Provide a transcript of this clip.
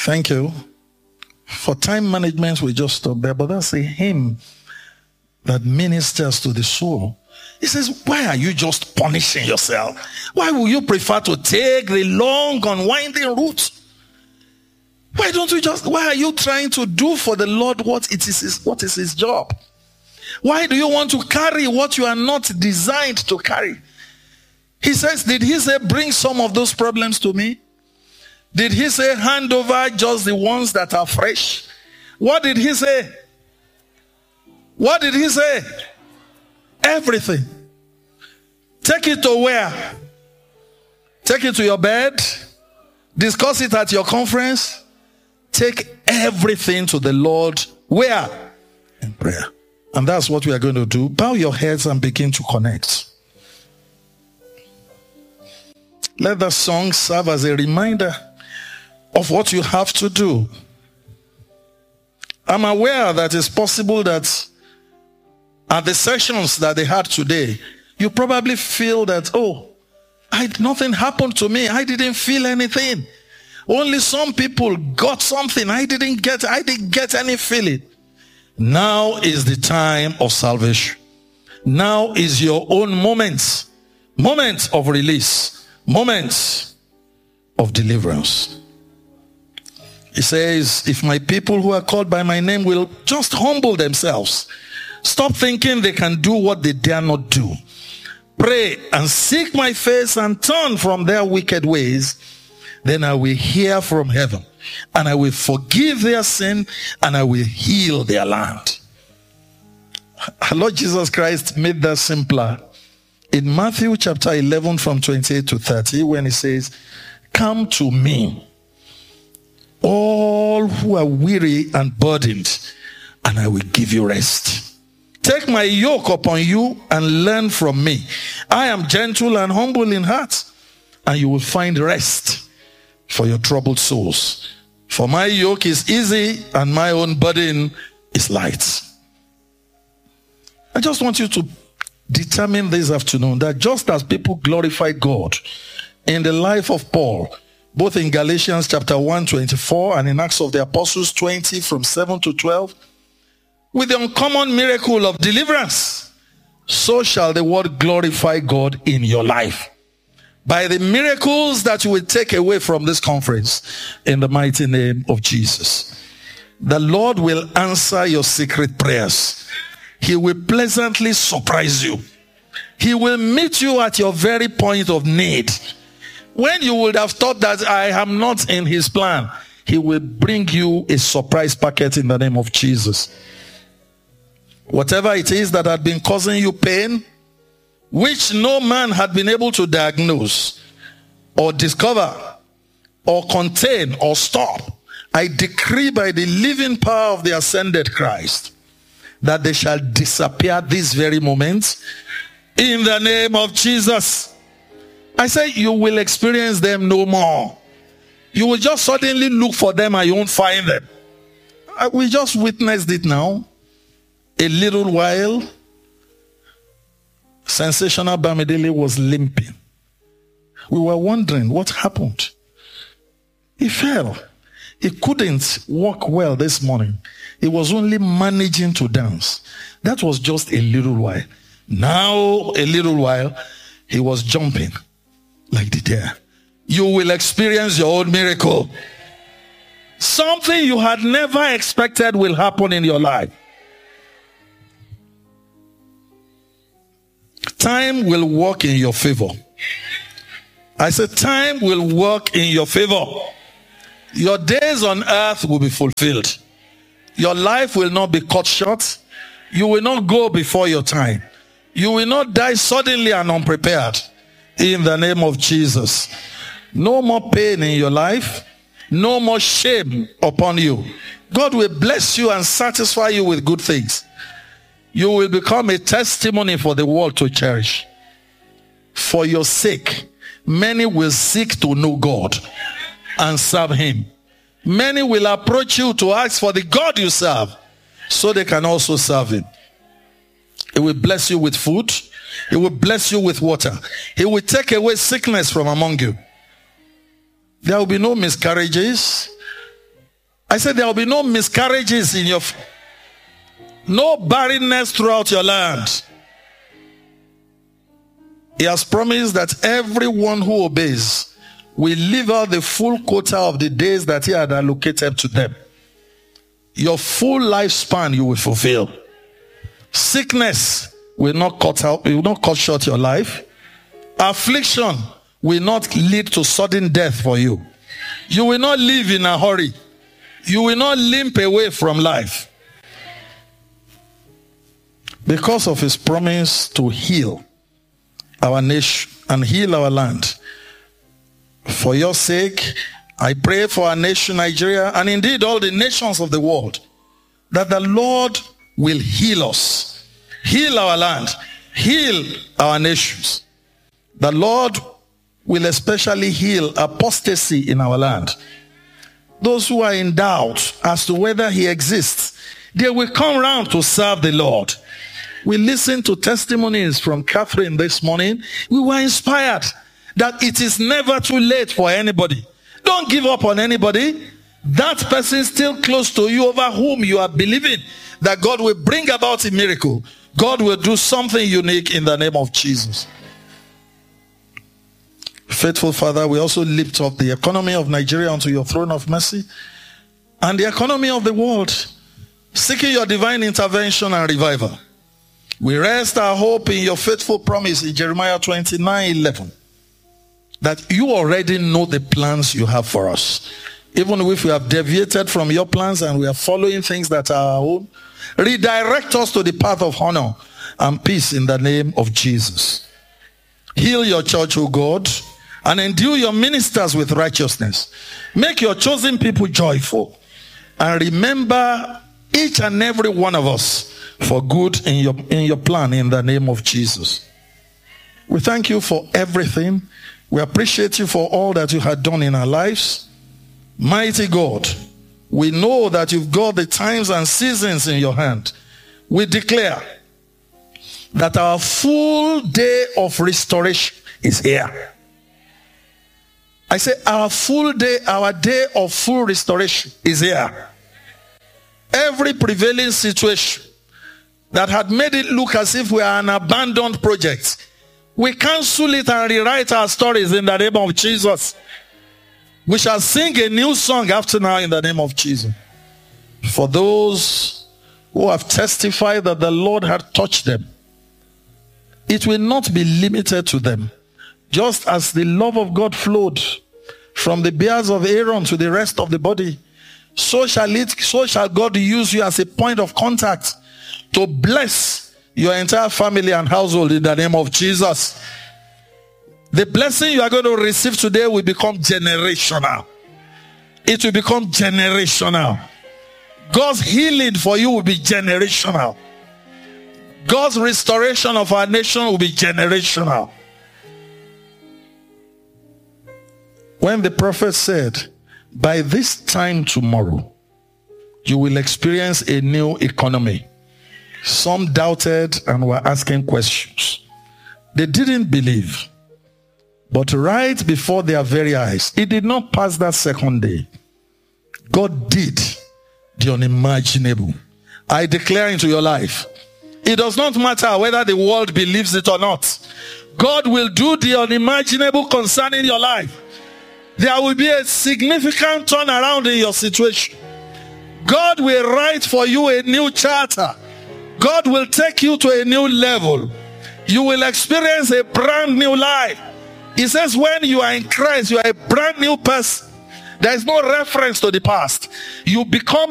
Thank you. For time management, we just stop there, but that's a hymn that ministers to the soul. He says, why are you just punishing yourself? Why will you prefer to take the long, unwinding route? Why are you trying to do for the Lord what is his job? Why do you want to carry what you are not designed to carry? He says, did he say, bring some of those problems to me? Did he say, hand over just the ones that are fresh? What did he say? What did he say? Everything. Take it to where? Take it to your bed. Discuss it at your conference. Take everything to the Lord. Where? In prayer. And that's what we are going to do. Bow your heads and begin to connect. Let the song serve as a reminder of what you have to do. I'm aware that it's possible that at the sessions that they had today, you probably feel that, nothing happened to me. I didn't feel anything. Only some people got something. I didn't get any feeling. Now is the time of salvation. Now is your own moment of release, moments of deliverance. He says, if my people who are called by my name will just humble themselves, stop thinking they can do what they dare not do, pray and seek my face and turn from their wicked ways, then I will hear from heaven and I will forgive their sin and I will heal their land. Our Lord Jesus Christ made that simpler in Matthew chapter 11 from 28 to 30 when he says, come to me, all who are weary and burdened, and I will give you rest. Take my yoke upon you and learn from me. I am gentle and humble in heart, and you will find rest for your troubled souls. For my yoke is easy and my own burden is light. I just want you to determine this afternoon that just as people glorified God in the life of Paul, both in Galatians chapter 1:24 and in Acts of the Apostles 20 from 7 to 12, with the uncommon miracle of deliverance, so shall the word glorify God in your life. By the miracles that you will take away from this conference, in the mighty name of Jesus. The Lord will answer your secret prayers. He will pleasantly surprise you. He will meet you at your very point of need. When you would have thought that I am not in his plan, he will bring you a surprise packet in the name of Jesus. Whatever it is that had been causing you pain, which no man had been able to diagnose or discover or contain or stop, I decree by the living power of the ascended Christ that they shall disappear this very moment in the name of Jesus. I say you will experience them no more. You will just suddenly look for them and you won't find them. We just witnessed it now. A little while, Sensational Bamidele was limping. We were wondering what happened. He fell. He couldn't walk well this morning. He was only managing to dance. That was just a little while. Now, a little while, he was jumping like the deer. You will experience your own miracle. Something you had never expected will happen in your life. Time will work in your favor. I said time will work in your favor. Your days on earth will be fulfilled. Your life will not be cut short. You will not go before your time. You will not die suddenly and unprepared. In the name of Jesus. No more pain in your life. No more shame upon you. God will bless you and satisfy you with good things. You will become a testimony for the world to cherish. For your sake, many will seek to know God and serve him. Many will approach you to ask for the God you serve so they can also serve him. He will bless you with food. He will bless you with water. He will take away sickness from among you. There will be no miscarriages. I said there will be no miscarriages in your, no barrenness throughout your land. He has promised that everyone who obeys will live out the full quota of the days that he had allocated to them. Your full lifespan you will fulfill. Sickness will not cut short your life. Affliction will not lead to sudden death for you. You will not live in a hurry. You will not limp away from life. Because of his promise to heal our nation and heal our land. For your sake, I pray for our nation, Nigeria, and indeed all the nations of the world, that the Lord will heal us, heal our land, heal our nations. The Lord will especially heal apostasy in our land. Those who are in doubt as to whether he exists, they will come round to serve the Lord. We listened to testimonies from Catherine this morning. We were inspired that it is never too late for anybody. Don't give up on anybody. That person still close to you, over whom you are believing that God will bring about a miracle. God will do something unique in the name of Jesus. Faithful Father, we also lift up the economy of Nigeria unto your throne of mercy, and the economy of the world, seeking your divine intervention and revival. We rest our hope in your faithful promise in Jeremiah 29:11, that you already know the plans you have for us. Even if we have deviated from your plans and we are following things that are our own, redirect us to the path of honor and peace in the name of Jesus. Heal your church, O God, and endue your ministers with righteousness. Make your chosen people joyful, and remember each and every one of us for good in your plan in the name of Jesus. We thank you for everything. We appreciate you for all that you had done in our lives. Mighty God, we know that you've got the times and seasons in your hand. We declare that our full day of restoration is here. I say our day of full restoration is here. Every prevailing situation that had made it look as if we are an abandoned project, we cancel it and rewrite our stories in the name of Jesus. We shall sing a new song after now in the name of Jesus. For those who have testified that the Lord had touched them, it will not be limited to them. Just as the love of God flowed from the beards of Aaron to the rest of the body, so shall God use you as a point of contact to bless your entire family and household in the name of Jesus. The blessing you are going to receive today will become generational. It will become generational. God's healing for you will be generational. God's restoration of our nation will be generational. When the prophet said, by this time tomorrow, you will experience a new economy, some doubted and were asking questions. They didn't believe. But right before their very eyes, it did not pass that second day. God did the unimaginable. I declare into your life, it does not matter whether the world believes it or not. God will do the unimaginable concerning your life. There will be a significant turnaround in your situation. God will write for you a new charter. God will take you to a new level. You will experience a brand new life. He says when you are in Christ, you are a brand new person. There is no reference to the past. You become